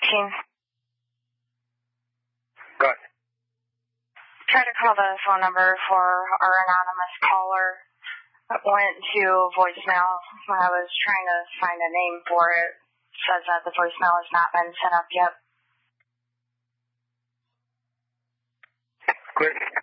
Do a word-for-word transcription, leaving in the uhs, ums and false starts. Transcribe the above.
eighteen. Go ahead. Tried to call the phone number for our anonymous caller. It went to voicemail. I was trying to find a name for it. It says that the voicemail has not been set up yet. Clear.